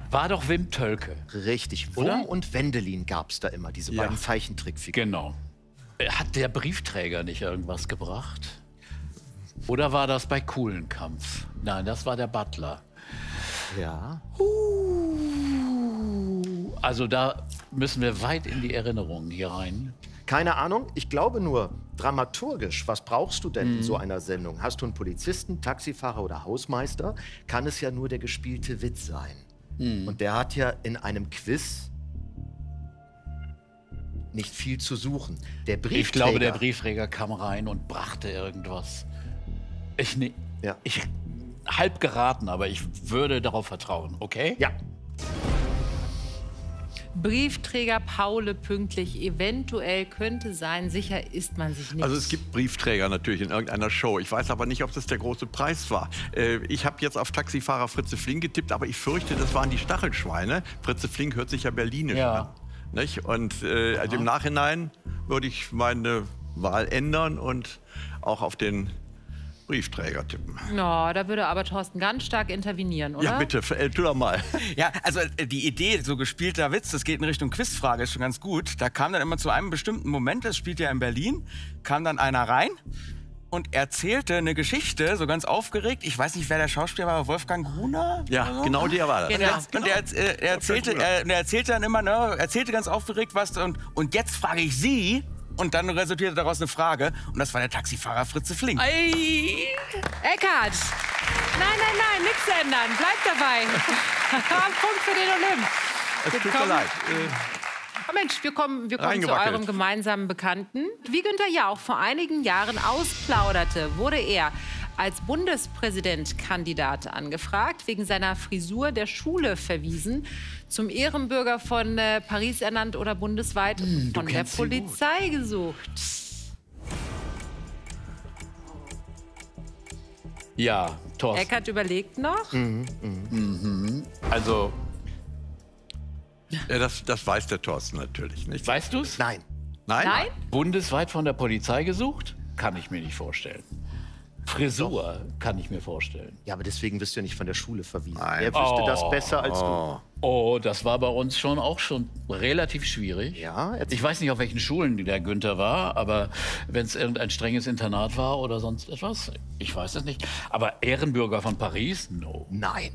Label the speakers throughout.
Speaker 1: War doch Wim Tölke.
Speaker 2: Richtig.
Speaker 1: Oder?
Speaker 2: Wum und Wendelin gab es da immer, diese beiden Zeichentrickfiguren.
Speaker 1: Genau. Hat der Briefträger nicht irgendwas gebracht? Oder war das bei Kuhlenkampf? Nein, das war der Butler.
Speaker 2: Ja.
Speaker 1: Also da müssen wir weit in die Erinnerungen hier rein.
Speaker 2: Keine Ahnung, ich glaube nur, dramaturgisch, was brauchst du denn in so einer Sendung? Hast du einen Polizisten, Taxifahrer oder Hausmeister? Kann es ja nur der gespielte Witz sein. Und der hat ja in einem Quiz nicht viel zu suchen. Der Briefträger,
Speaker 1: Ich glaube, der Briefträger kam rein und brachte irgendwas. Ich halb geraten, aber ich würde darauf vertrauen, okay?
Speaker 2: Ja.
Speaker 3: Briefträger Paule pünktlich, eventuell könnte sein, sicher ist man sich nicht.
Speaker 4: Also es gibt Briefträger natürlich in irgendeiner Show. Ich weiß aber nicht, ob das der große Preis war. Ich habe jetzt auf Taxifahrer Fritze Flink getippt, aber ich fürchte, das waren die Stachelschweine. Fritze Flink hört sich ja berlinisch an. Nicht? Und also im Nachhinein würde ich meine Wahl ändern und auch auf den Briefträger tippen.
Speaker 3: No, da würde aber Thorsten ganz stark intervenieren, oder?
Speaker 4: Ja, bitte, tu doch mal.
Speaker 5: Ja, also die Idee, so gespielter Witz, das geht in Richtung Quizfrage, ist schon ganz gut. Da kam dann immer zu einem bestimmten Moment, das spielt ja in Berlin, kam dann einer rein und erzählte eine Geschichte, so ganz aufgeregt. Ich weiß nicht, wer der Schauspieler war, Wolfgang Gruner?
Speaker 4: Ja,
Speaker 5: so?
Speaker 4: genau der war das.
Speaker 3: Genau.
Speaker 5: Und er erzählte dann immer, ne, erzählte ganz aufgeregt was und jetzt frage ich Sie. Und dann resultierte daraus eine Frage. Und das war der Taxifahrer Fritze Flink.
Speaker 3: Ey, Eckart! Nein, nichts ändern. Bleib dabei. Punkt für den Olymp.
Speaker 4: Es tut mir leid.
Speaker 3: Oh Mensch, wir kommen zu eurem gemeinsamen Bekannten. Wie Günther Jauch vor einigen Jahren ausplauderte, wurde er als Bundespräsidentkandidat angefragt, wegen seiner Frisur der Schule verwiesen, zum Ehrenbürger von Paris ernannt oder bundesweit von der Polizei gesucht.
Speaker 1: Ja, Thorsten.
Speaker 3: Eckart überlegt noch.
Speaker 1: Also,
Speaker 4: Ja, das weiß der Thorsten natürlich nicht.
Speaker 1: weißt du's?
Speaker 2: Nein.
Speaker 3: Nein?
Speaker 1: Bundesweit von der Polizei gesucht? Kann ich mir nicht vorstellen. Frisur kann ich mir vorstellen.
Speaker 2: Ja, aber deswegen wirst du ja nicht von der Schule verwiesen.
Speaker 4: Nein.
Speaker 2: Er wüsste das besser als du.
Speaker 1: Oh, das war bei uns schon relativ schwierig.
Speaker 2: Ja, erzähl.
Speaker 1: Ich weiß nicht, auf welchen Schulen der Günther war, aber wenn es irgendein strenges Internat war oder sonst etwas, ich weiß es nicht. Aber Ehrenbürger von Paris? No.
Speaker 2: Nein.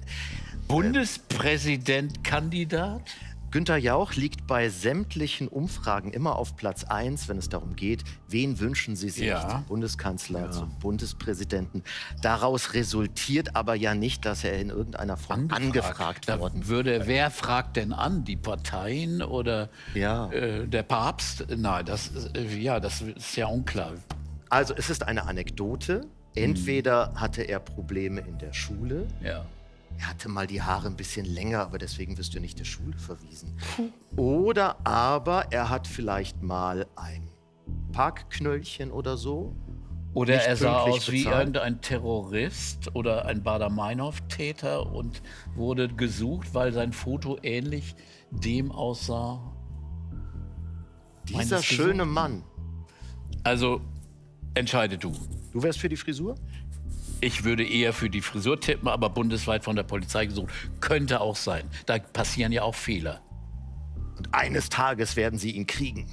Speaker 1: Bundespräsidentkandidat?
Speaker 2: Günther Jauch liegt bei sämtlichen Umfragen immer auf Platz 1, wenn es darum geht, wen wünschen Sie sich
Speaker 1: Ja.
Speaker 2: zum Bundeskanzler, zum Bundespräsidenten. Daraus resultiert aber ja nicht, dass er in irgendeiner Form angefragt
Speaker 1: Da
Speaker 2: worden
Speaker 1: wer fragt denn an? Die Parteien oder
Speaker 2: Ja.
Speaker 1: der Papst? Nein, das ist ja unklar.
Speaker 2: Also es ist eine Anekdote. Entweder hatte er Probleme in der Schule.
Speaker 1: Ja.
Speaker 2: Er hatte mal die Haare ein bisschen länger, aber deswegen wirst du nicht der Schule verwiesen. Oder aber er hat vielleicht mal ein Parkknöllchen oder so.
Speaker 1: Oder
Speaker 2: Nicht
Speaker 1: er sah
Speaker 2: pünktlich
Speaker 1: aus wie
Speaker 2: bezahlt.
Speaker 1: irgendein Terrorist oder ein Baader-Meinhof-Täter und wurde gesucht, weil sein Foto ähnlich dem aussah.
Speaker 2: Dieser
Speaker 1: Meines
Speaker 2: schöne
Speaker 1: gesucht?
Speaker 2: Mann.
Speaker 1: Also, entscheide du.
Speaker 2: Du wärst für die Frisur?
Speaker 1: Ich würde eher für die Frisur tippen, aber bundesweit von der Polizei gesucht. Könnte auch sein. Da passieren ja auch Fehler.
Speaker 2: Und eines Tages werden sie ihn kriegen.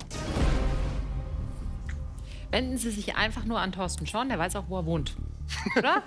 Speaker 3: Wenden Sie sich einfach nur an Thorsten Schorn, der weiß auch, wo er wohnt. Oder?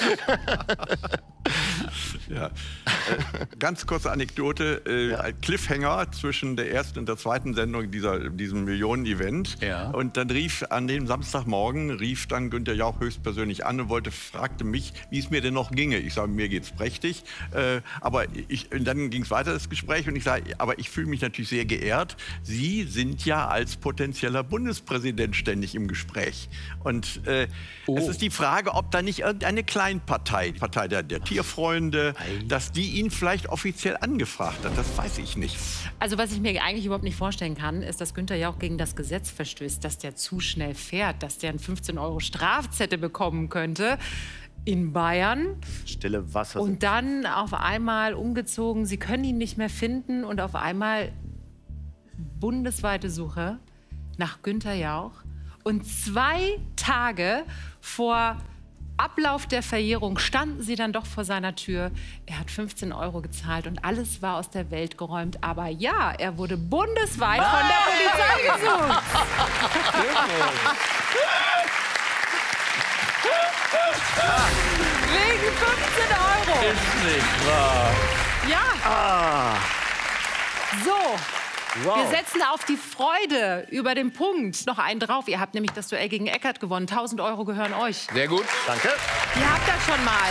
Speaker 4: Ja. Ganz kurze Anekdote, ein Cliffhanger zwischen der ersten und der zweiten Sendung diesem Millionen-Event.
Speaker 1: Ja.
Speaker 4: Und dann an dem Samstagmorgen dann Günther Jauch höchstpersönlich an und fragte mich, wie es mir denn noch ginge. Ich sage, mir geht's prächtig. Und dann ging es weiter, das Gespräch, und ich sage, aber ich fühle mich natürlich sehr geehrt. Sie sind ja als potenzieller Bundespräsident ständig im Gespräch. Und es ist die Frage, ob da nicht irgendeine Kleinpartei, die Partei der Tierfreunde, dass die ihn vielleicht offiziell angefragt hat. Das weiß ich nicht.
Speaker 3: Also was ich mir eigentlich überhaupt nicht vorstellen kann, ist, dass Günther Jauch gegen das Gesetz verstößt, dass der zu schnell fährt, dass der einen 15 € Strafzettel bekommen könnte in Bayern.
Speaker 2: Stille Wasser.
Speaker 3: Und dann auf einmal umgezogen, sie können ihn nicht mehr finden und auf einmal bundesweite Suche nach Günther Jauch. Und 2 Tage vor Ablauf der Verjährung standen sie dann doch vor seiner Tür. Er hat 15 € gezahlt und alles war aus der Welt geräumt. Aber ja, er wurde bundesweit von der Polizei gesucht. Wegen 15 €.
Speaker 1: Ist nicht wahr.
Speaker 3: Ja. So.
Speaker 2: Wow.
Speaker 3: Wir setzen auf die Freude über den Punkt noch einen drauf. Ihr habt nämlich das Duell gegen Eckert gewonnen. 1000 € gehören euch.
Speaker 1: Sehr gut.
Speaker 2: Danke.
Speaker 3: Ihr habt das schon mal.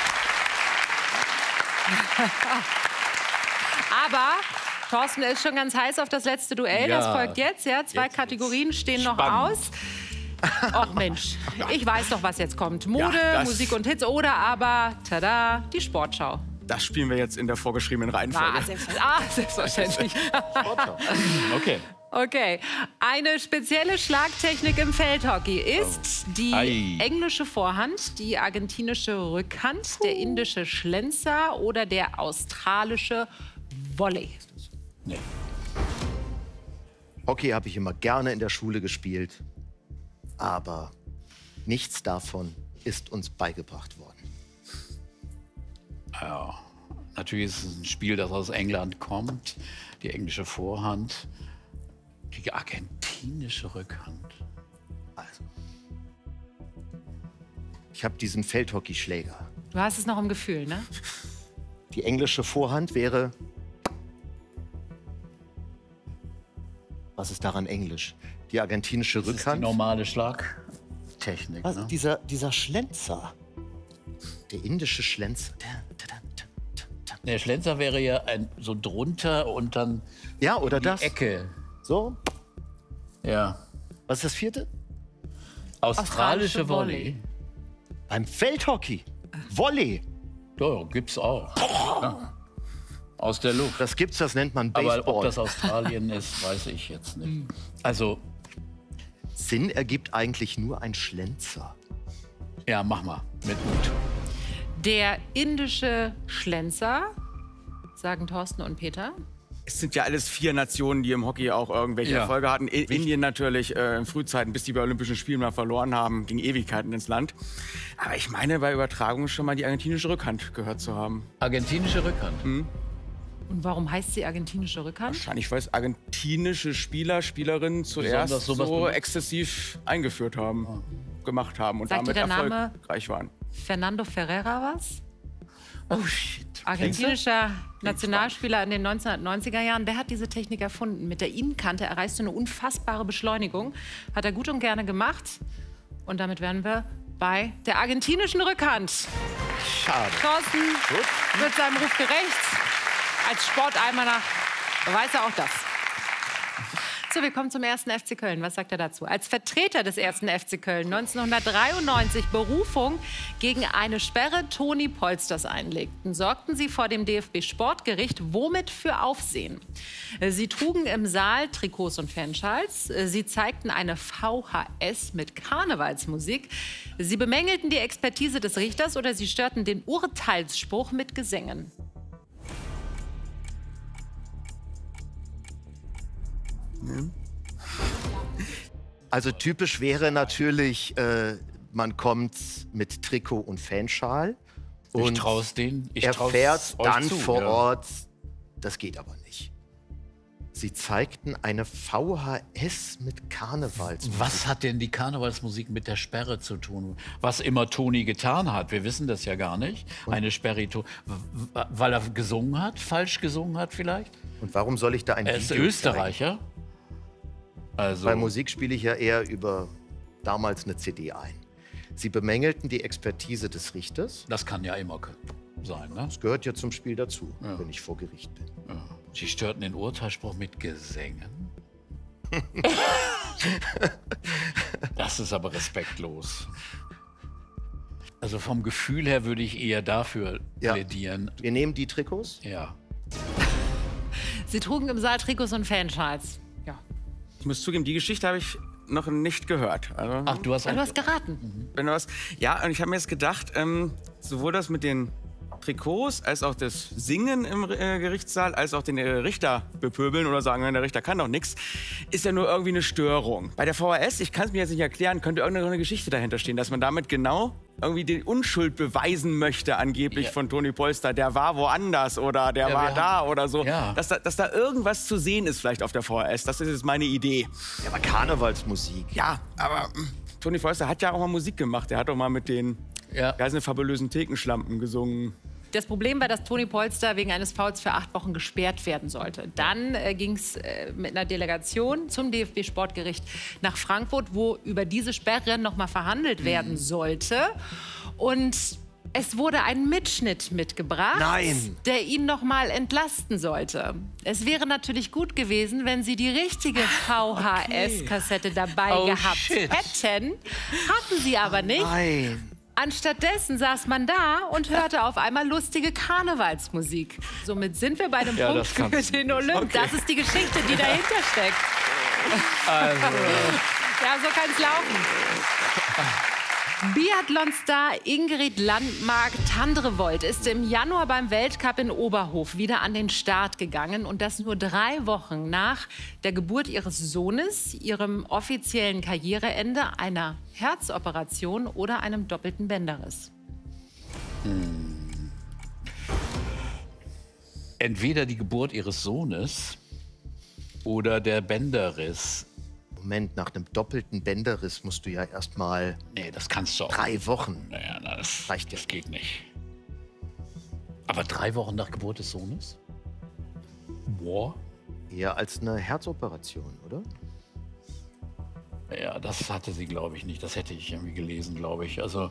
Speaker 3: Aber Thorsten ist schon ganz heiß auf das letzte Duell.
Speaker 1: Ja.
Speaker 3: Das folgt jetzt. Ja, 2 Kategorien stehen noch
Speaker 1: Spannend.
Speaker 3: aus. Och Mensch, ich weiß doch, was jetzt kommt. Mode,
Speaker 5: Ja, das-
Speaker 3: Musik und Hits oder aber, tada, die Sportschau.
Speaker 5: Das spielen wir jetzt in der vorgeschriebenen Reihenfolge.
Speaker 3: Selbstverständlich.
Speaker 1: Okay.
Speaker 3: Okay. Eine spezielle Schlagtechnik im Feldhockey ist die
Speaker 1: Ei.
Speaker 3: englische Vorhand, die argentinische Rückhand, der indische Schlenzer oder der australische Volley.
Speaker 1: Nee.
Speaker 2: Hockey habe ich immer gerne in der Schule gespielt, aber nichts davon ist uns beigebracht worden.
Speaker 1: Ja, natürlich ist es ein Spiel, das aus England kommt. Die englische Vorhand, die argentinische Rückhand.
Speaker 2: Also, ich habe diesen Feldhockeyschläger.
Speaker 3: Du hast es noch im Gefühl, ne?
Speaker 2: Die englische Vorhand wäre... Was ist daran Englisch? Die argentinische
Speaker 1: Das ist die
Speaker 2: Rückhand.
Speaker 1: normale Schlagtechnik.
Speaker 2: Was,
Speaker 1: Ne?
Speaker 2: dieser Schlenzer. Der indische Schlenzer.
Speaker 1: Der Schlenzer wäre ja so drunter und dann
Speaker 2: Ja, oder
Speaker 1: die
Speaker 2: das.
Speaker 1: Ecke.
Speaker 2: So.
Speaker 1: Ja.
Speaker 2: Was ist das vierte?
Speaker 1: Australische Volley.
Speaker 2: Beim Feldhockey. Volley.
Speaker 1: Ja, gibt's auch. Ja. Aus der Luft.
Speaker 2: Das gibt's, das nennt man Baseball.
Speaker 1: Aber ob das Australien ist, weiß ich jetzt nicht. Also,
Speaker 2: Sinn ergibt eigentlich nur ein Schlenzer.
Speaker 1: ja, mach mal. Mit Mut.
Speaker 3: Der indische Schlenzer, sagen Thorsten und Peter.
Speaker 5: Es sind ja alles 4 Nationen, die im Hockey auch irgendwelche
Speaker 1: Ja.
Speaker 5: Erfolge hatten. Indien natürlich in Frühzeiten, bis die bei Olympischen Spielen mal verloren haben, ging Ewigkeiten ins Land. Aber ich meine, bei Übertragungen schon mal die argentinische Rückhand gehört zu haben.
Speaker 1: Argentinische Rückhand.
Speaker 3: Und warum heißt sie argentinische Rückhand?
Speaker 5: Wahrscheinlich, weil es argentinische Spieler, Spielerinnen zuerst
Speaker 1: Besonders sowas
Speaker 5: so
Speaker 1: benutzt.
Speaker 5: exzessiv eingeführt haben, gemacht haben und
Speaker 3: Sagt dir
Speaker 5: damit
Speaker 3: der Name?
Speaker 5: erfolgreich waren.
Speaker 3: Fernando Ferreira was?
Speaker 1: Oh, shit.
Speaker 3: Argentinischer Nationalspieler in den 1990er Jahren, der hat diese Technik erfunden. Mit der Innenkante erreichst du eine unfassbare Beschleunigung. Hat er gut und gerne gemacht. Und damit wären wir bei der argentinischen Rückhand.
Speaker 2: Schade.
Speaker 3: Thorsten wird seinem Ruf gerecht. Als Sportalmanach weiß er auch das. So, wir kommen zum 1. FC Köln. Was sagt er dazu? Als Vertreter des 1. FC Köln 1993 Berufung gegen eine Sperre Toni Polsters einlegten, sorgten sie vor dem DFB-Sportgericht womit für Aufsehen. Sie trugen im Saal Trikots und Fanschals. Sie zeigten eine VHS mit Karnevalsmusik. Sie bemängelten die Expertise des Richters oder sie störten den Urteilsspruch mit Gesängen.
Speaker 2: Also typisch wäre natürlich, man kommt mit Trikot und Fanschal.
Speaker 1: Ich
Speaker 2: Und
Speaker 1: trau's denen. Ich
Speaker 2: er
Speaker 1: trau's
Speaker 2: fährt
Speaker 1: euch
Speaker 2: dann
Speaker 1: zu,
Speaker 2: vor
Speaker 1: ja.
Speaker 2: Ort. Das geht aber nicht. Sie zeigten eine VHS mit Karnevalsmusik.
Speaker 1: Was hat denn die Karnevalsmusik mit der Sperre zu tun? Was immer Toni getan hat, wir wissen das ja gar nicht. Eine Sperre, weil er gesungen hat, falsch gesungen hat vielleicht?
Speaker 2: Und warum soll ich da ein
Speaker 1: Er ist
Speaker 2: Video zeigen?
Speaker 1: Österreicher. Also,
Speaker 2: Bei Musik spiele ich ja eher über damals eine CD ein. Sie bemängelten die Expertise des Richters.
Speaker 1: das kann ja immer sein, ne?
Speaker 2: Das gehört ja zum Spiel dazu, wenn ich vor Gericht bin.
Speaker 1: Ja. Sie störten den Urteilsspruch mit Gesängen. Das ist aber respektlos. Also vom Gefühl her würde ich eher dafür
Speaker 2: Ja.
Speaker 1: plädieren.
Speaker 2: Wir nehmen die Trikots.
Speaker 1: Ja.
Speaker 3: Sie trugen im Saal Trikots und Fanschals. Ja.
Speaker 5: Ich muss zugeben, die Geschichte habe ich noch nicht gehört. Also,
Speaker 1: Ach, du hast
Speaker 3: Du
Speaker 1: auch
Speaker 3: hast geraten.
Speaker 5: wenn du was. Ja, und ich habe mir jetzt gedacht, sowohl das mit den Trikots, als auch das Singen im Gerichtssaal, als auch den Richter bepöbeln oder sagen, der Richter kann doch nichts, ist ja nur irgendwie eine Störung. Bei der VHS, ich kann es mir jetzt nicht erklären, könnte irgendeine Geschichte dahinter stehen, dass man damit genau irgendwie die Unschuld beweisen möchte, angeblich von Toni Polster. Der war woanders oder der war da oder so.
Speaker 1: Ja.
Speaker 5: Dass da irgendwas zu sehen ist vielleicht auf der VHS. Das ist jetzt meine Idee.
Speaker 2: Ja, aber Karnevalsmusik.
Speaker 5: Ja, aber Toni Polster hat ja auch mal Musik gemacht. Er hat doch mal mit den fabulösen Thekenschlampen gesungen.
Speaker 3: Das Problem war, dass Toni Polster wegen eines Fouls für 8 Wochen gesperrt werden sollte. Dann ging es mit einer Delegation zum DFB-Sportgericht nach Frankfurt, wo über diese Sperre noch mal verhandelt werden sollte. Und es wurde ein Mitschnitt mitgebracht, der ihn noch mal entlasten sollte. Es wäre natürlich gut gewesen, wenn Sie die richtige VHS-Kassette dabei gehabt hätten. Hatten Sie aber nicht.
Speaker 2: Nein.
Speaker 3: Anstattdessen saß man da und hörte auf einmal lustige Karnevalsmusik. Somit sind wir bei dem Punkt für den Olymp. Das ist die Geschichte, die dahinter steckt.
Speaker 1: Also.
Speaker 3: Ja, so kann es laufen. Biathlon-Star Ingrid Landmark-Tandrevold ist im Januar beim Weltcup in Oberhof wieder an den Start gegangen. Und das nur 3 Wochen nach der Geburt ihres Sohnes, ihrem offiziellen Karriereende, einer Herzoperation oder einem doppelten Bänderriss.
Speaker 1: Entweder die Geburt ihres Sohnes oder der Bänderriss.
Speaker 2: Moment, nach einem doppelten Bänderriss musst du ja erst mal...
Speaker 1: Nee, das kannst du auch.
Speaker 2: 3 Wochen.
Speaker 1: Naja, das
Speaker 2: reicht ja.
Speaker 1: Das geht nicht. Aber 3 Wochen nach Geburt des Sohnes? Boah.
Speaker 2: Eher als eine Herzoperation, oder?
Speaker 1: Ja, das hatte sie, glaube ich, nicht. Das hätte ich irgendwie gelesen, glaube ich. Also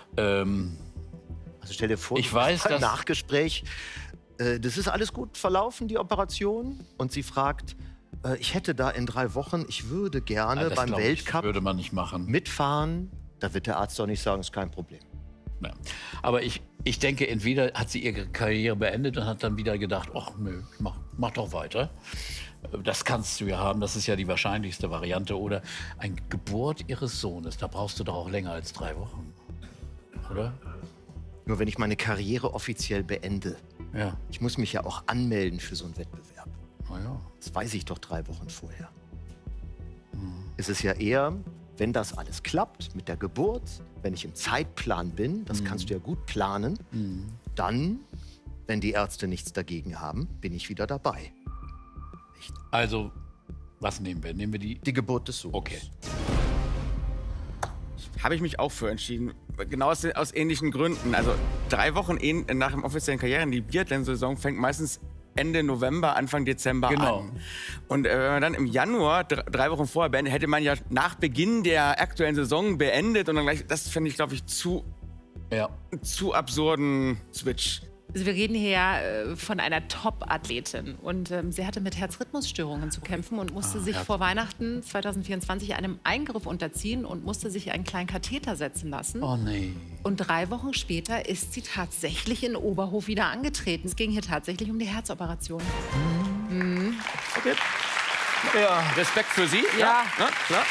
Speaker 2: stell dir vor,
Speaker 1: ich weiß,
Speaker 2: beim Nachgespräch, das ist alles gut verlaufen, die Operation. Und sie fragt... ich hätte da in 3 Wochen, ich würde gerne beim Weltcup
Speaker 1: würde man nicht machen.
Speaker 2: mitfahren. Da wird der Arzt doch nicht sagen, ist kein Problem.
Speaker 1: Ja. Aber ich denke, entweder hat sie ihre Karriere beendet und hat dann wieder gedacht, ach nö, mach doch weiter. Das kannst du ja haben, das ist ja die wahrscheinlichste Variante. Oder eine Geburt ihres Sohnes, da brauchst du doch auch länger als 3 Wochen, oder?
Speaker 2: Nur wenn ich meine Karriere offiziell beende.
Speaker 1: Ja.
Speaker 2: Ich muss mich ja auch anmelden für so einen Wettbewerb.
Speaker 1: Ja.
Speaker 2: Das weiß ich doch 3 Wochen vorher. Es ist ja eher, wenn das alles klappt mit der Geburt, wenn ich im Zeitplan bin, das kannst du ja gut planen, dann, wenn die Ärzte nichts dagegen haben, bin ich wieder dabei.
Speaker 1: Also, was nehmen wir? Nehmen wir die
Speaker 2: Geburt des Sohnes.
Speaker 1: Okay.
Speaker 5: Habe ich mich auch für entschieden. Genau aus ähnlichen Gründen. Also 3 Wochen nach dem offiziellen Karrieren, die Biathlon-Saison fängt meistens Ende November, Anfang Dezember an. Und wenn man dann im Januar, 3 Wochen vorher beendet, hätte man ja nach Beginn der aktuellen Saison beendet. Und dann gleich, das finde ich, glaube ich, zu absurden Switch.
Speaker 3: Also wir reden hier von einer Top-Athletin. Und sie hatte mit Herzrhythmusstörungen zu kämpfen und musste sich vor Weihnachten 2024 einem Eingriff unterziehen und musste sich einen kleinen Katheter setzen lassen.
Speaker 1: Oh nee.
Speaker 3: Und 3 Wochen später ist sie tatsächlich in Oberhof wieder angetreten. Es ging hier tatsächlich um die Herzoperation.
Speaker 5: Okay. Ja. Respekt für Sie.
Speaker 3: Ja.
Speaker 5: Klar.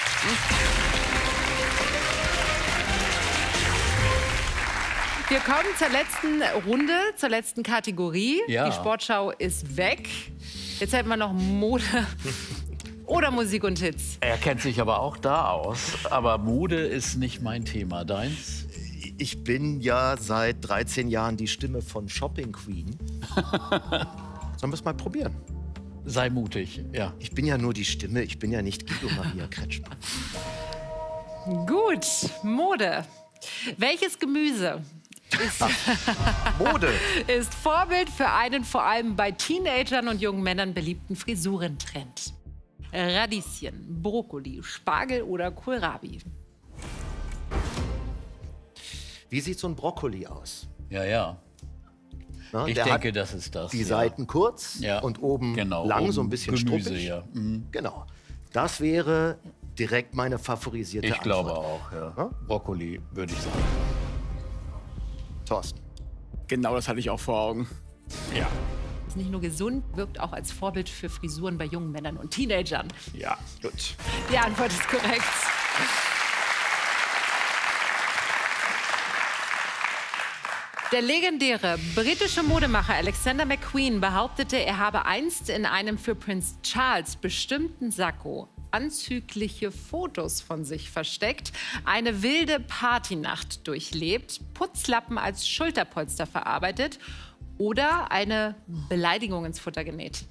Speaker 3: Wir kommen zur letzten Runde, zur letzten Kategorie.
Speaker 1: Ja.
Speaker 3: Die Sportschau ist weg. Jetzt hätten wir noch Mode oder Musik und Hits.
Speaker 1: Er kennt sich aber auch da aus. Aber Mode ist nicht mein Thema. Deins?
Speaker 2: Ich bin ja seit 13 Jahren die Stimme von Shopping Queen. Sollen wir es mal probieren?
Speaker 1: Sei mutig, ja.
Speaker 2: Ich bin ja nur die Stimme, ich bin ja nicht Guido Maria Kretschmann.
Speaker 3: Gut, Mode. Welches Gemüse ist Vorbild für einen vor allem bei Teenagern und jungen Männern beliebten Frisurentrend? Radieschen, Brokkoli, Spargel oder Kohlrabi?
Speaker 2: Wie sieht so ein Brokkoli aus?
Speaker 1: Ja.
Speaker 2: Na,
Speaker 1: Ich denke, das ist das.
Speaker 2: Die Seiten kurz und oben lang,
Speaker 1: oben
Speaker 2: so ein bisschen
Speaker 1: Gemüse,
Speaker 2: struppig.
Speaker 1: ja.
Speaker 2: Genau. Das wäre direkt meine favorisierte
Speaker 1: Ich
Speaker 2: Antwort.
Speaker 1: glaube auch, ja. Brokkoli, würde ich sagen.
Speaker 2: Thorsten.
Speaker 5: Genau, das hatte ich auch vor Augen.
Speaker 1: Ja.
Speaker 3: Ist nicht nur gesund, wirkt auch als Vorbild für Frisuren bei jungen Männern und Teenagern.
Speaker 1: Ja, gut.
Speaker 3: Die Antwort ist korrekt. Der legendäre britische Modemacher Alexander McQueen behauptete, er habe einst in einem für Prinz Charles bestimmten Sakko anzügliche Fotos von sich versteckt, eine wilde Partynacht durchlebt, Putzlappen als Schulterpolster verarbeitet oder eine Beleidigung ins Futter genäht?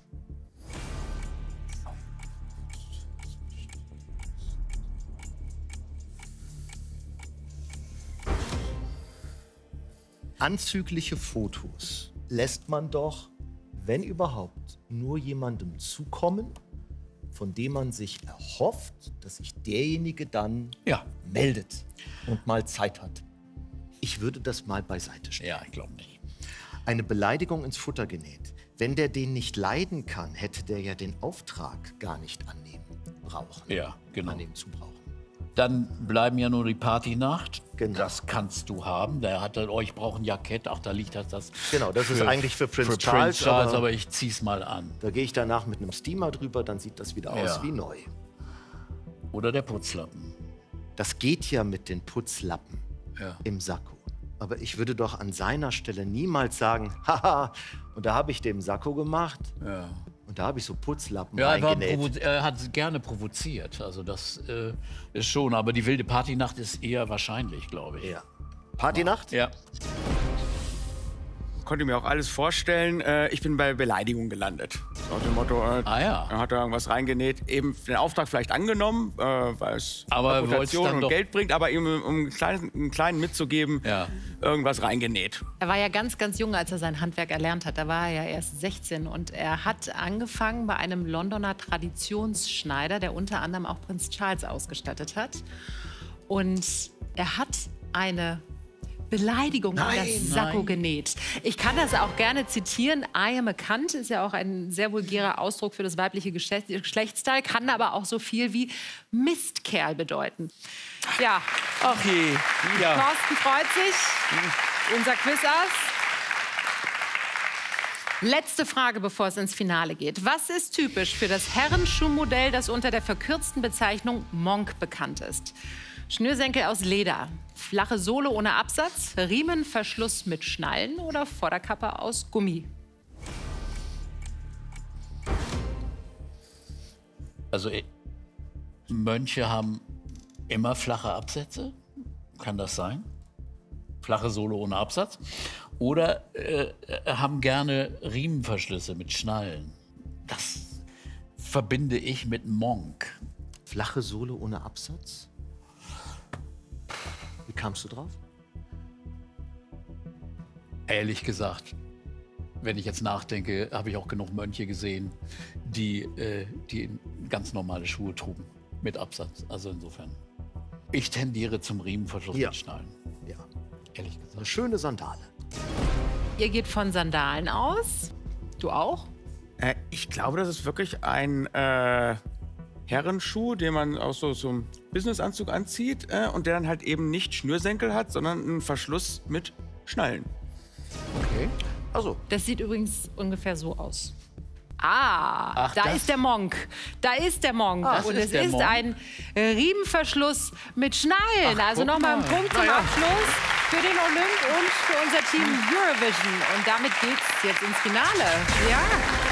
Speaker 2: Anzügliche Fotos lässt man doch, wenn überhaupt, nur jemandem zukommen, von dem man sich erhofft, dass sich derjenige dann meldet und mal Zeit hat. Ich würde das mal beiseite stellen.
Speaker 1: Ja, ich glaube nicht.
Speaker 2: Eine Beleidigung ins Futter genäht. Wenn der den nicht leiden kann, hätte der ja den Auftrag gar nicht annehmen brauchen.
Speaker 1: Ja, genau.
Speaker 2: Annehmen zu brauchen.
Speaker 1: Dann bleiben ja nur die Partynacht.
Speaker 2: Genau.
Speaker 1: Das kannst du haben. Der hat dann, ich brauche ein Jackett. Ach, da liegt das.
Speaker 2: Genau, das ist eigentlich für Prince Charles.
Speaker 1: Aber ich zieh's mal an.
Speaker 2: Da gehe ich danach mit einem Steamer drüber, dann sieht das wieder aus wie neu.
Speaker 1: Oder der Putzlappen.
Speaker 2: Das geht ja mit den Putzlappen im Sakko. Aber ich würde doch an seiner Stelle niemals sagen, haha, und da habe ich dem Sakko gemacht. Ja. Und da habe ich so Putzlappen reingenäht.
Speaker 1: Er hat gerne provoziert. Also das ist schon. Aber die wilde Partynacht ist eher wahrscheinlich, glaube ich.
Speaker 2: Ja. Partynacht?
Speaker 1: Ja.
Speaker 5: Konnte mir auch alles vorstellen. Ich bin bei Beleidigung gelandet. So nach dem Motto, er hat da irgendwas reingenäht. Eben den Auftrag vielleicht angenommen, weil es Reputation und Geld bringt, aber ihm um einen kleinen mitzugeben, irgendwas reingenäht.
Speaker 3: Er war ja ganz, ganz jung, als er sein Handwerk erlernt hat. Da war er ja erst 16 und er hat angefangen bei einem Londoner Traditionsschneider, der unter anderem auch Prinz Charles ausgestattet hat. Und er hat eine Beleidigung in das Sakko genäht. Ich kann das auch gerne zitieren. I am a cunt ist ja auch ein sehr vulgärer Ausdruck für das weibliche Geschlechtsteil, kann aber auch so viel wie Mistkerl bedeuten. Ja.
Speaker 5: Okay. Ja.
Speaker 3: Thorsten freut sich. Unser Quizass. Letzte Frage, bevor es ins Finale geht. Was ist typisch für das Herrenschuhmodell, das unter der verkürzten Bezeichnung Monk bekannt ist? Schnürsenkel aus Leder, flache Sohle ohne Absatz, Riemenverschluss mit Schnallen oder Vorderkappe aus Gummi?
Speaker 1: Also Mönche haben immer flache Absätze. Kann das sein? Flache Sohle ohne Absatz. Oder haben gerne Riemenverschlüsse mit Schnallen. Das verbinde ich mit Monk.
Speaker 2: Flache Sohle ohne Absatz? Wie kamst du drauf?
Speaker 1: Ehrlich gesagt, wenn ich jetzt nachdenke, habe ich auch genug Mönche gesehen, die ganz normale Schuhe trugen mit Absatz. Also insofern. Ich tendiere zum Riemenverschluss mit Schnallen.
Speaker 2: Ja.
Speaker 1: Ehrlich gesagt.
Speaker 2: Eine schöne Sandale.
Speaker 3: Ihr geht von Sandalen aus. Du auch?
Speaker 5: Ich glaube, das ist wirklich ein Herrenschuh, den man auch so zum Businessanzug anzieht und der dann halt eben nicht Schnürsenkel hat, sondern einen Verschluss mit Schnallen.
Speaker 2: Okay. Also.
Speaker 3: Das sieht übrigens ungefähr so aus. Ah, da ist der Monk. Da ist der Monk. Und es ist ein Riemenverschluss mit Schnallen. Also nochmal ein Punkt zum Abschluss für den Olymp und für unser Team Eurovision. Und damit geht's jetzt ins Finale. Ja.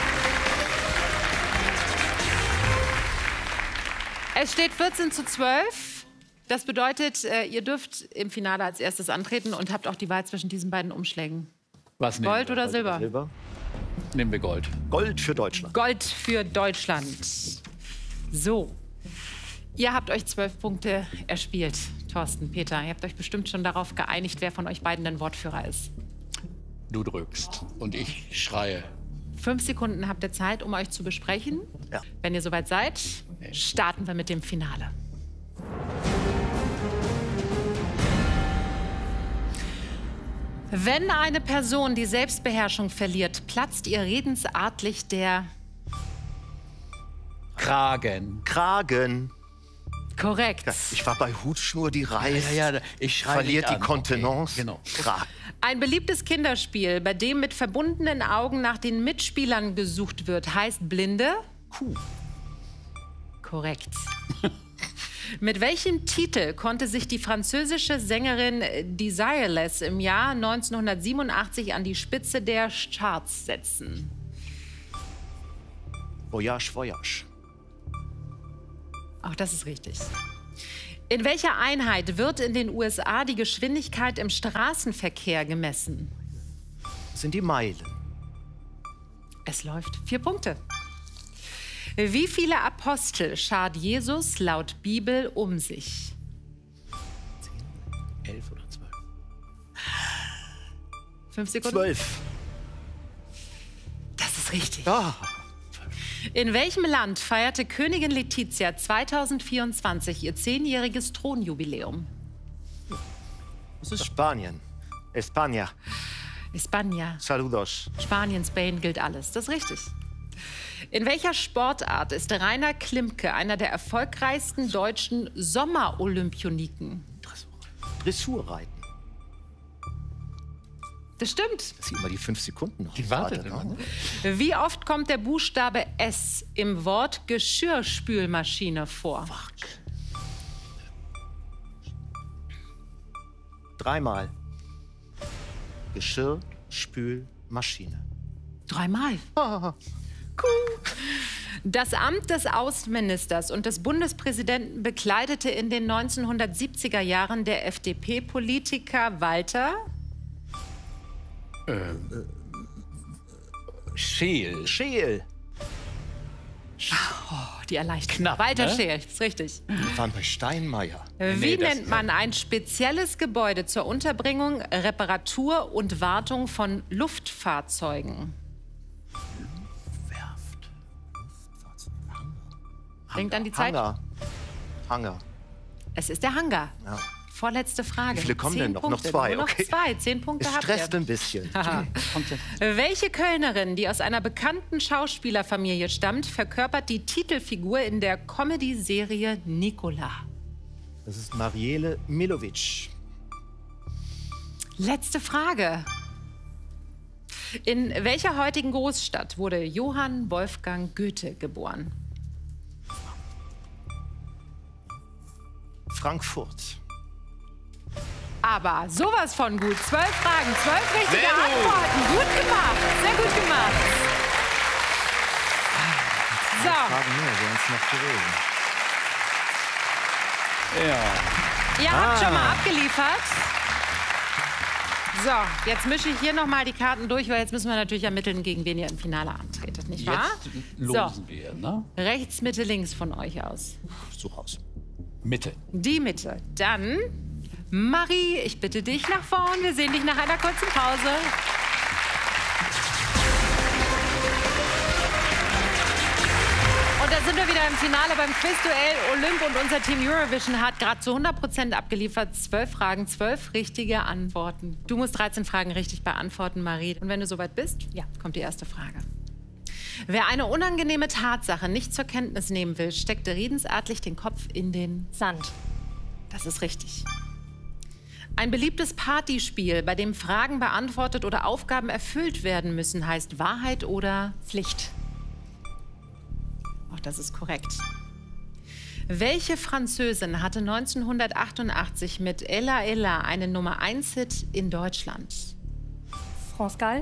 Speaker 3: Es steht 14:12. Das bedeutet, ihr dürft im Finale als erstes antreten und habt auch die Wahl zwischen diesen beiden Umschlägen.
Speaker 1: Was nehmen
Speaker 3: Gold
Speaker 1: wir?
Speaker 3: oder Silber?
Speaker 2: Silber.
Speaker 1: Nehmen wir Gold.
Speaker 2: Gold für Deutschland.
Speaker 3: Gold für Deutschland. So. Ihr habt euch 12 Punkte erspielt. Thorsten, Peter, ihr habt euch bestimmt schon darauf geeinigt, wer von euch beiden ein Wortführer ist.
Speaker 1: Du drückst und ich schreie.
Speaker 3: 5 Sekunden habt ihr Zeit, um euch zu besprechen.
Speaker 2: Ja.
Speaker 3: Wenn ihr soweit seid, starten wir mit dem Finale. Wenn eine Person die Selbstbeherrschung verliert, platzt ihr redensartlich der
Speaker 1: Kragen.
Speaker 2: Kragen.
Speaker 3: Korrekt.
Speaker 2: Ja, ich war bei Hutschnur, die reißt.
Speaker 1: Ich schreie
Speaker 2: verliert
Speaker 1: dich
Speaker 2: die
Speaker 1: an.
Speaker 2: Kontenance.
Speaker 1: Okay, genau.
Speaker 2: Kragen.
Speaker 3: Ein beliebtes Kinderspiel, bei dem mit verbundenen Augen nach den Mitspielern gesucht wird, heißt Blinde?
Speaker 2: Kuh.
Speaker 3: Korrekt. Mit welchem Titel konnte sich die französische Sängerin Desireless im Jahr 1987 an die Spitze der Charts setzen?
Speaker 2: Voyage, Voyage.
Speaker 3: Auch das ist richtig. In welcher Einheit wird in den USA die Geschwindigkeit im Straßenverkehr gemessen?
Speaker 2: Das sind die Meilen.
Speaker 3: Es läuft. 4 Punkte. Wie viele Apostel schart Jesus laut Bibel um sich?
Speaker 1: 11 oder 12?
Speaker 3: 5 Sekunden.
Speaker 2: 12.
Speaker 3: Das ist richtig.
Speaker 2: Ah,
Speaker 3: In welchem Land feierte Königin Letizia 2024 ihr 10-jähriges Thronjubiläum?
Speaker 2: das ist Spanien. España.
Speaker 3: España.
Speaker 2: Saludos.
Speaker 3: Spanien, Spain, gilt alles. Das ist richtig. In welcher Sportart ist Rainer Klimke einer der erfolgreichsten deutschen Sommerolympioniken?
Speaker 2: Dressurreiten.
Speaker 3: Das stimmt.
Speaker 2: Dass sie immer die 5 Sekunden noch
Speaker 1: Die wartet
Speaker 2: wartet,
Speaker 1: immer.
Speaker 2: ne?
Speaker 3: Wie oft kommt der Buchstabe S im Wort Geschirrspülmaschine vor?
Speaker 2: 3-mal. Geschirrspülmaschine.
Speaker 3: 3-mal. Das Amt des Außenministers und des Bundespräsidenten bekleidete in den 1970er Jahren der FDP-Politiker Walter
Speaker 1: Scheel.
Speaker 2: Scheel.
Speaker 3: die Erleichterung.
Speaker 1: Knapp,
Speaker 3: Walter
Speaker 1: ne?
Speaker 3: Scheel, ist richtig.
Speaker 2: Die waren bei Steinmeier.
Speaker 3: Wie
Speaker 1: das-
Speaker 3: nennt man ein spezielles Gebäude zur Unterbringung, Reparatur und Wartung von Luftfahrzeugen?
Speaker 2: Werft.
Speaker 3: Denkt an die Zeit.
Speaker 2: Hangar.
Speaker 3: Es ist der Hangar.
Speaker 2: Ja.
Speaker 3: Vorletzte Frage.
Speaker 2: Wie viele kommen
Speaker 3: 10
Speaker 2: denn noch?
Speaker 3: Punkte.
Speaker 2: Noch 2,
Speaker 3: Nur
Speaker 2: okay.
Speaker 3: noch 2. 10 Punkte
Speaker 2: Es
Speaker 3: habt
Speaker 2: stresst
Speaker 3: ihr.
Speaker 2: ein bisschen.
Speaker 3: Aha. Welche Kölnerin, die aus einer bekannten Schauspielerfamilie stammt, verkörpert die Titelfigur in der Comedy-Serie Nicola?
Speaker 2: Das ist Marielle Milovic.
Speaker 3: Letzte Frage. In welcher heutigen Großstadt wurde Johann Wolfgang Goethe geboren?
Speaker 2: Frankfurt.
Speaker 3: Aber sowas von gut. 12 Fragen, 12 richtige Antworten. Gut gemacht, sehr gut gemacht. So,
Speaker 2: Fragen mehr, wären es noch gewesen.
Speaker 1: Ja.
Speaker 3: ihr habt schon mal abgeliefert. So, jetzt mische ich hier noch mal die Karten durch, weil jetzt müssen wir natürlich ermitteln, gegen wen ihr im Finale antretet, nicht wahr?
Speaker 1: Jetzt losen wir, ne?
Speaker 3: Rechts, Mitte, links von euch aus.
Speaker 2: Such aus.
Speaker 1: Mitte.
Speaker 3: Die Mitte. Dann, Marie, ich bitte dich nach vorn. Wir sehen dich nach einer kurzen Pause. Und da sind wir wieder im Finale beim Quizduell. Olymp und unser Team Eurovision hat gerade zu 100% abgeliefert. 12 Fragen, 12 richtige Antworten. Du musst 13 Fragen richtig beantworten, Marie. Und wenn du soweit bist, ja, kommt die erste Frage. Wer eine unangenehme Tatsache nicht zur Kenntnis nehmen will, steckte redensartlich den Kopf in den
Speaker 6: Sand.
Speaker 3: Das ist richtig. Ein beliebtes Partyspiel, bei dem Fragen beantwortet oder Aufgaben erfüllt werden müssen, heißt Wahrheit oder
Speaker 6: Pflicht.
Speaker 3: Auch das ist korrekt. Welche Französin hatte 1988 mit Ella Ella einen Nummer-1-Hit in Deutschland?
Speaker 6: France Gall.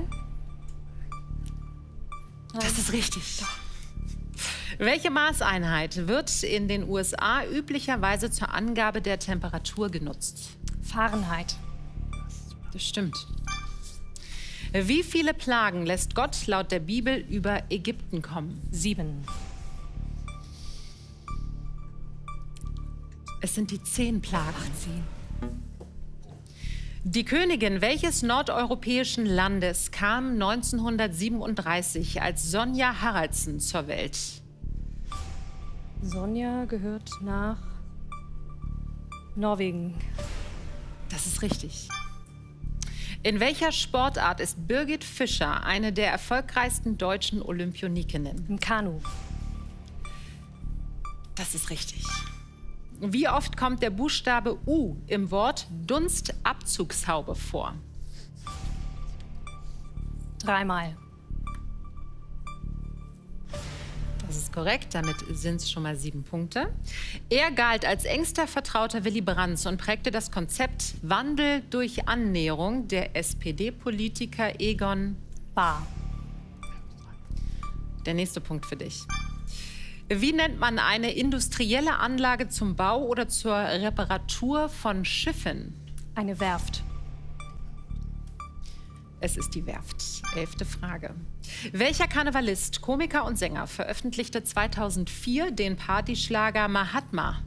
Speaker 3: Das ist richtig. Welche Maßeinheit wird in den USA üblicherweise zur Angabe der Temperatur genutzt?
Speaker 6: Fahrenheit.
Speaker 3: Das stimmt. Wie viele Plagen lässt Gott laut der Bibel über Ägypten kommen?
Speaker 6: 7.
Speaker 3: Es sind die 10 Plagen. Die Königin welches nordeuropäischen Landes kam 1937 als Sonja Haraldsen zur Welt?
Speaker 6: Sonja gehört nach Norwegen.
Speaker 3: Das ist richtig. In welcher Sportart ist Birgit Fischer eine der erfolgreichsten deutschen Olympionikinnen?
Speaker 6: Im Kanu.
Speaker 3: Das ist richtig. Wie oft kommt der Buchstabe U im Wort Dunstabzugshaube vor?
Speaker 6: 3-mal.
Speaker 3: Das ist korrekt, damit sind es schon mal 7 Punkte. Er galt als engster Vertrauter Willy Brandts und prägte das Konzept Wandel durch Annäherung der SPD-Politiker Egon
Speaker 6: Bahr.
Speaker 3: Der nächste Punkt für dich. Wie nennt man eine industrielle Anlage zum Bau oder zur Reparatur von Schiffen?
Speaker 6: Eine Werft.
Speaker 3: Es ist die Werft. 11. Frage. Welcher Karnevalist, Komiker und Sänger veröffentlichte 2004 den Partyschlager Mahatma?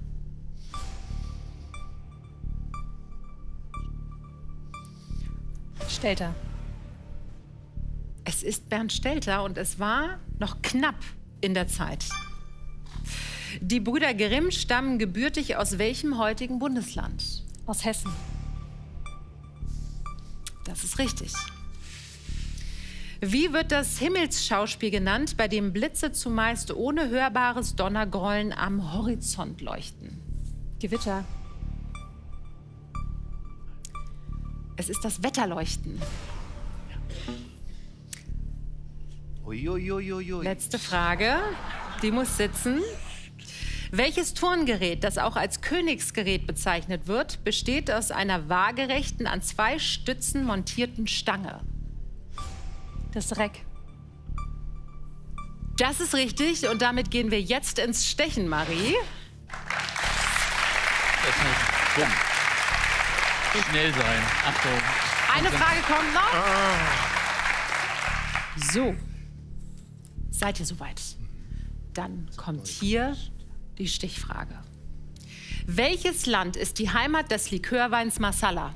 Speaker 6: Stelter.
Speaker 3: Es ist Bernd Stelter und es war noch knapp in der Zeit. Die Brüder Grimm stammen gebürtig aus welchem heutigen Bundesland?
Speaker 6: Aus Hessen.
Speaker 3: Das ist richtig. Wie wird das Himmelsschauspiel genannt, bei dem Blitze zumeist ohne hörbares Donnergrollen am Horizont leuchten?
Speaker 6: Gewitter.
Speaker 3: Es ist das Wetterleuchten.
Speaker 2: Uiuiuiui.
Speaker 3: Letzte Frage, die muss sitzen. Welches Turngerät, das auch als Königsgerät bezeichnet wird, besteht aus einer waagerechten, an 2 Stützen montierten Stange?
Speaker 6: Das Reck.
Speaker 3: Das ist richtig und damit gehen wir jetzt ins Stechen, Marie.
Speaker 1: Das muss bumm. Schnell sein. Achtung.
Speaker 3: Eine Frage kommt noch. So. Seid ihr soweit? Dann kommt hier die Stichfrage. Welches Land ist die Heimat des Likörweins Marsala?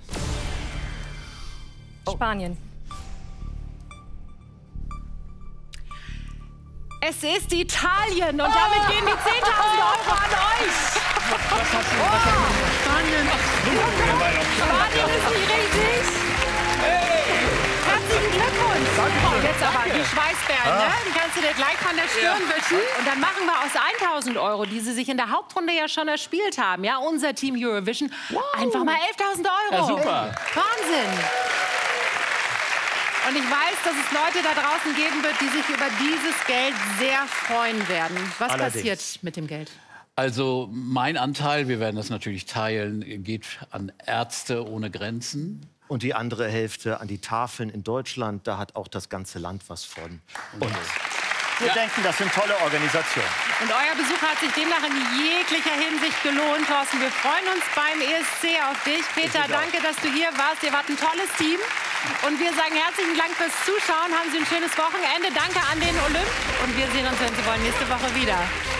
Speaker 6: Spanien.
Speaker 3: Es ist Italien und damit gehen die 10.000 € an euch. Spanien. Spanien ist nicht richtig. Herzlichen Glückwunsch. Oh, jetzt aber die Schweißperlen, ne? Die kannst du dir gleich von der Stirn wischen. Und dann machen wir aus 1.000 €, die sie sich in der Hauptrunde ja schon erspielt haben, ja, unser Team Eurovision, einfach mal 11.000 €.
Speaker 1: Ja, super.
Speaker 3: Wahnsinn. Und ich weiß, dass es Leute da draußen geben wird, die sich über dieses Geld sehr freuen werden. Was passiert mit dem Geld?
Speaker 1: Also mein Anteil, wir werden das natürlich teilen, geht an Ärzte ohne Grenzen.
Speaker 2: Und die andere Hälfte an die Tafeln in Deutschland. Da hat auch das ganze Land was von. Und wir denken, das sind tolle Organisationen.
Speaker 3: Und euer Besuch hat sich demnach in jeglicher Hinsicht gelohnt, Thorsten. Wir freuen uns beim ESC auf dich. Peter, danke, dass du hier warst. Ihr wart ein tolles Team. Und wir sagen herzlichen Dank fürs Zuschauen. Haben Sie ein schönes Wochenende. Danke an den Olymp. Und wir sehen uns, wenn Sie wollen, nächste Woche wieder.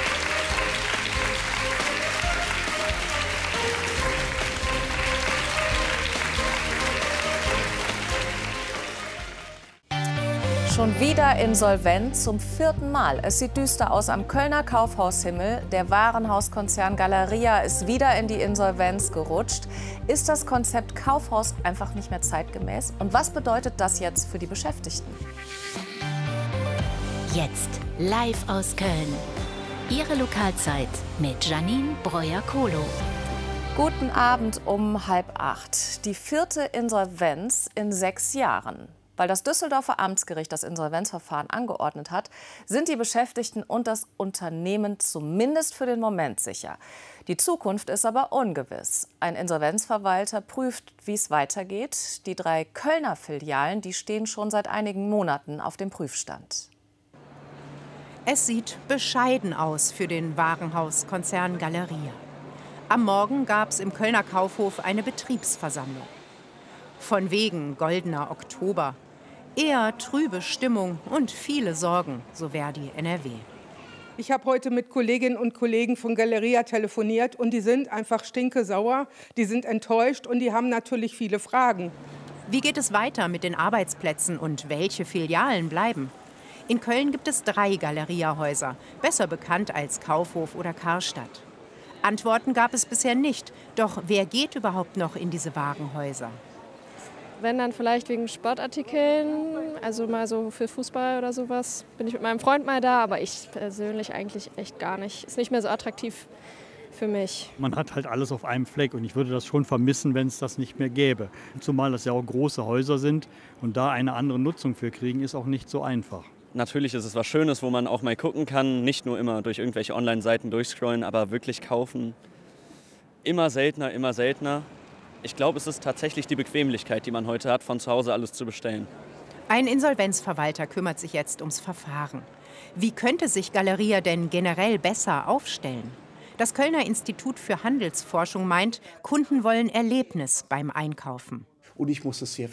Speaker 7: Schon wieder insolvent, zum 4. Mal. Es sieht düster aus am Kölner Kaufhaushimmel. Der Warenhauskonzern Galeria ist wieder in die Insolvenz gerutscht. Ist das Konzept Kaufhaus einfach nicht mehr zeitgemäß? Und was bedeutet das jetzt für die Beschäftigten?
Speaker 8: Jetzt live aus Köln. Ihre Lokalzeit mit Janine Breuer-Kohlo.
Speaker 7: Guten Abend um 7:30. Die 4. Insolvenz in 6 Jahren. Weil das Düsseldorfer Amtsgericht das Insolvenzverfahren angeordnet hat, sind die Beschäftigten und das Unternehmen zumindest für den Moment sicher. Die Zukunft ist aber ungewiss. Ein Insolvenzverwalter prüft, wie es weitergeht. Die 3 Kölner Filialen, die stehen schon seit einigen Monaten auf dem Prüfstand.
Speaker 9: Es sieht bescheiden aus für den Warenhauskonzern Galeria. Am Morgen gab es im Kölner Kaufhof eine Betriebsversammlung. Von wegen goldener Oktober. Eher trübe Stimmung und viele Sorgen, so Verdi NRW.
Speaker 10: Ich habe heute mit Kolleginnen und Kollegen von Galeria telefoniert und die sind einfach stinkesauer, die sind enttäuscht und die haben natürlich viele Fragen.
Speaker 9: Wie geht es weiter mit den Arbeitsplätzen und welche Filialen bleiben? In Köln gibt es 3 Galeria-Häuser, besser bekannt als Kaufhof oder Karstadt. Antworten gab es bisher nicht, doch wer geht überhaupt noch in diese Warenhäuser?
Speaker 11: Wenn dann vielleicht wegen Sportartikeln, also mal so für Fußball oder sowas, bin ich mit meinem Freund mal da, aber ich persönlich eigentlich echt gar nicht. Ist nicht mehr so attraktiv für mich.
Speaker 12: Man hat halt alles auf einem Fleck und ich würde das schon vermissen, wenn es das nicht mehr gäbe. Zumal das ja auch große Häuser sind und da eine andere Nutzung für kriegen, ist auch nicht so einfach.
Speaker 13: Natürlich ist es was Schönes, wo man auch mal gucken kann, nicht nur immer durch irgendwelche Online-Seiten durchscrollen, aber wirklich kaufen. Immer seltener, immer seltener. Ich glaube, es ist tatsächlich die Bequemlichkeit, die man heute hat, von zu Hause alles zu bestellen.
Speaker 9: Ein Insolvenzverwalter kümmert sich jetzt ums Verfahren. Wie könnte sich Galeria denn generell besser aufstellen? Das Kölner Institut für Handelsforschung meint, Kunden wollen Erlebnis beim Einkaufen.
Speaker 14: Und ich muss es sehr